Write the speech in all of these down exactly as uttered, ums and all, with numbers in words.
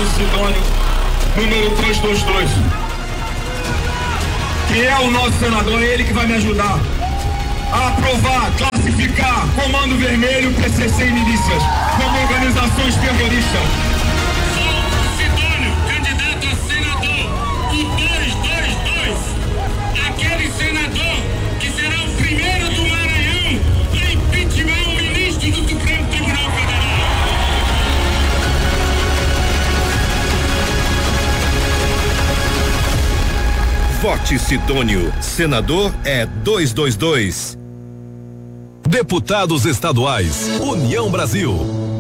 deputado Sidônio, número trezentos e vinte e dois, que é o nosso senador, é ele que vai me ajudar a aprovar, classificar Comando Vermelho, P C C e milícias como organizações terroristas. Sou Sidônio, candidato a senador, o duzentos e vinte e dois, aquele senador que será o primeiro do Maranhão a impeachment o ministro do Supremo Tribunal Federal. Vote Sidônio, senador é duzentos e vinte e dois. Deputados estaduais, União Brasil.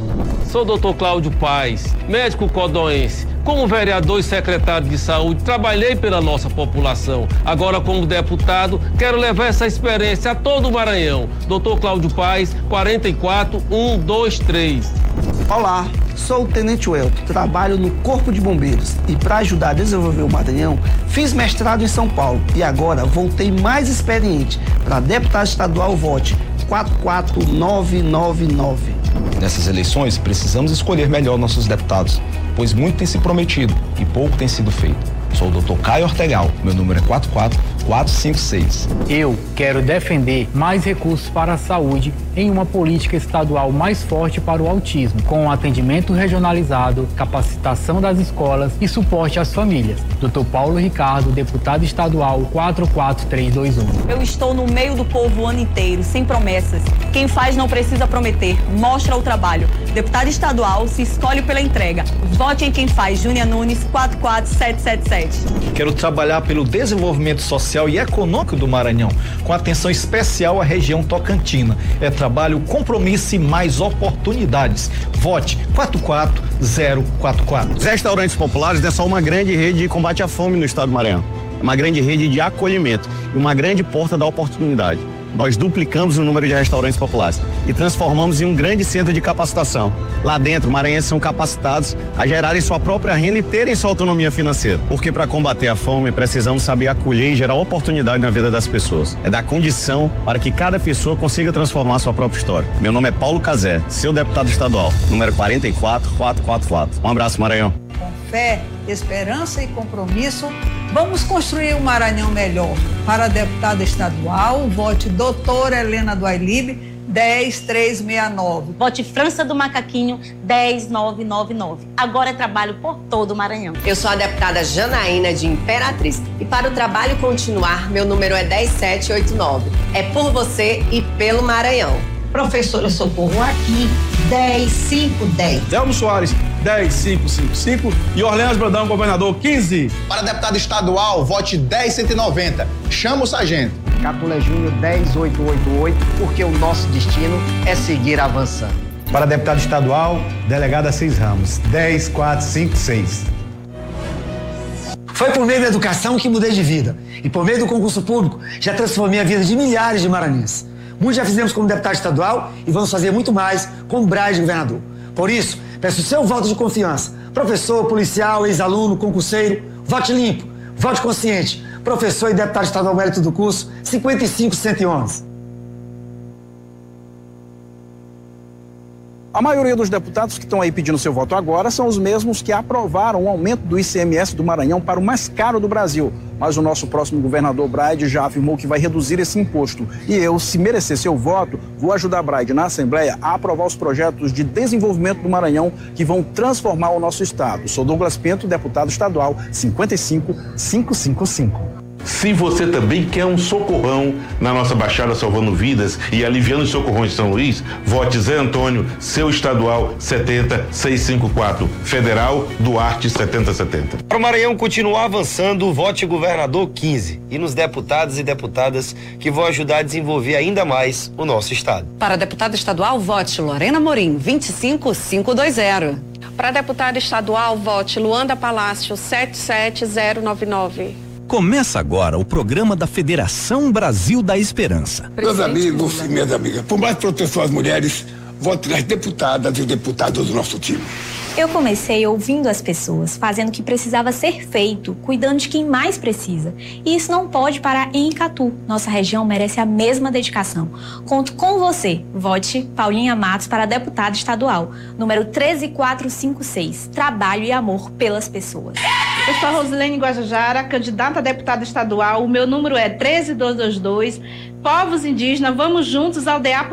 Sou doutor Cláudio Paes, médico codonense. Como vereador e secretário de saúde, trabalhei pela nossa população. Agora, como deputado, quero levar essa experiência a todo o Maranhão. doutor Cláudio Paes, quarenta e quatro, um dois três. Olá, sou o Tenente Welto, trabalho no Corpo de Bombeiros e para ajudar a desenvolver o Maranhão, fiz mestrado em São Paulo e agora voltei mais experiente para deputado estadual. Vote quatro quatro nove nove nove. Nessas eleições, precisamos escolher melhor nossos deputados, pois muito tem se prometido e pouco tem sido feito. Sou o doutor Caio Ortegal, meu número é quatro quatro quatro cinco seis. Eu quero defender mais recursos para a saúde em uma política estadual mais forte para o autismo, com atendimento regionalizado, capacitação das escolas e suporte às famílias. doutor Paulo Ricardo, deputado estadual quatro quatro três dois um. Eu estou no meio do povo o ano inteiro, sem promessas. Quem faz não precisa prometer, mostra o trabalho. Deputado estadual se escolhe pela entrega. Vote em quem faz. Júnia Nunes, quatro quatro sete sete sete. Quero trabalhar pelo desenvolvimento social e econômico do Maranhão, com atenção especial à região tocantina. É trabalho, compromisso e mais oportunidades. Vote quatro quatro zero quatro quatro. Os restaurantes populares não é só uma grande rede de combate à fome no estado do Maranhão. É uma grande rede de acolhimento e uma grande porta da oportunidade. Nós duplicamos o número de restaurantes populares e transformamos em um grande centro de capacitação. Lá dentro, maranhenses são capacitados a gerarem sua própria renda e terem sua autonomia financeira. Porque para combater a fome, precisamos saber acolher e gerar oportunidade na vida das pessoas. É dar condição para que cada pessoa consiga transformar sua própria história. Meu nome é Paulo Cazé, seu deputado estadual, número quarenta e quatro quatro quatro quatro. Um abraço, Maranhão. Com fé, esperança e compromisso, vamos construir um Maranhão melhor. Para deputada estadual, vote doutora Helena do Ailib, dez três seis nove. Vote França do Macaquinho, dez nove nove nove. Agora é trabalho por todo o Maranhão. Eu sou a deputada Janaína de Imperatriz e para o trabalho continuar, meu número é dez sete oito nove. É por você e pelo Maranhão. Professora Socorro aqui, dez cinco dez. Delmo Soares, dez cinco cinco cinco. E Orleans Brandão, governador, quinze. Para deputado estadual, vote dez cento e noventa. Chama o sargento. Catulé Júnior, dez oito oito oito, porque o nosso destino é seguir avançando. Para deputado estadual, delegada Assis Ramos, dez quatro cinco seis. Foi por meio da educação que mudei de vida. E por meio do concurso público, já transformei a vida de milhares de maranhenses. Muitos já fizemos como deputado estadual e vamos fazer muito mais como Braz de governador. Por isso, peço o seu voto de confiança. Professor, policial, ex-aluno, concurseiro, vote limpo, vote consciente. Professor e deputado estadual mérito do curso, cinquenta e cinco cento e onze. A maioria dos deputados que estão aí pedindo seu voto agora são os mesmos que aprovaram o aumento do I C M S do Maranhão para o mais caro do Brasil. Mas o nosso próximo governador, Braide, já afirmou que vai reduzir esse imposto. E eu, se merecer seu voto, vou ajudar Braide na Assembleia a aprovar os projetos de desenvolvimento do Maranhão que vão transformar o nosso estado. Sou Douglas Pinto, deputado estadual, cinquenta e cinco cinco cinco cinco. Se você também quer um socorrão na nossa Baixada salvando vidas e aliviando os socorrões de São Luís, vote Zé Antônio, seu estadual setenta seiscentos e cinquenta e quatro, federal Duarte setenta setenta. Para o Maranhão continuar avançando, vote governador quinze e nos deputados e deputadas que vão ajudar a desenvolver ainda mais o nosso estado. Para deputada estadual, vote Lorena Morim, vinte e cinco cinco dois zero. Para deputada estadual, vote Luanda Palácio, sete sete zero nove nove. Começa agora o programa da Federação Brasil da Esperança. Meus amigos e minhas amigas, por mais proteção às mulheres, vote nas deputadas e deputados do nosso time. Eu comecei ouvindo as pessoas, fazendo o que precisava ser feito, cuidando de quem mais precisa. E isso não pode parar em Icatu. Nossa região merece a mesma dedicação. Conto com você. Vote Paulinha Matos para deputada estadual, número treze mil quatrocentos e cinquenta e seis. Trabalho e amor pelas pessoas. Eu sou a Rosilene Guajajara, candidata a deputada estadual. O meu número é treze mil duzentos e vinte e dois. Povos indígenas, vamos juntos aldear